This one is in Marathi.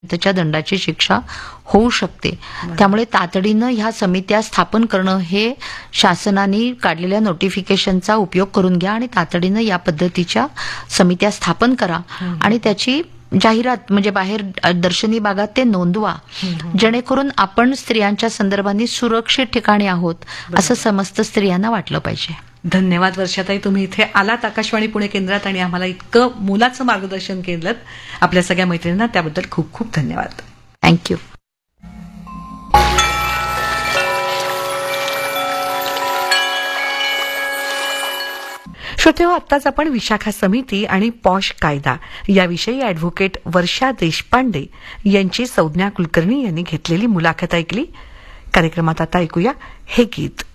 त्याच्या दंडाची शिक्षा होऊ शकते. त्यामुळे तातडीनं ह्या समित्या स्थापन करणं हे शासनाने काढलेल्या नोटिफिकेशनचा उपयोग करून घ्या आणि तातडीनं या पद्धतीच्या समित्या स्थापन करा आणि त्याची जाहिरात म्हणजे बाहेर दर्शनी भागात ते नोंदवा, जेणेकरून आपण स्त्रियांच्या संदर्भाने सुरक्षित ठिकाणी आहोत असं समस्त स्त्रियांना वाटलं पाहिजे. धन्यवाद वर्षाताई, तुम्ही इथे आलात आकाशवाणी पुणे केंद्रात आणि आम्हाला इतकं मोलाचं मार्गदर्शन केलं. आपल्या सगळ्या मैत्रिणींना त्याबद्दल खूप खूप धन्यवाद. थँक्यू. श्रोतेहो, आत्ताच आपण विशाखा समिती आणि पॉश कायदा याविषयी ॲडव्होकेट वर्षा देशपांडे यांची संज्ञा कुलकर्णी यांनी घेतलेली मुलाखत ऐकली. कार्यक्रमात आता ऐकूया हे गीत.